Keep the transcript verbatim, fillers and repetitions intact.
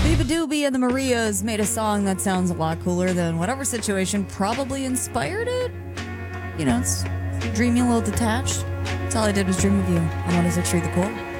Biba Doobie and the Marias made a song that sounds a lot cooler than whatever situation probably inspired it. You know, it's dreamy, a little detached. That's all I did was dream of you. And what does it treat the cool?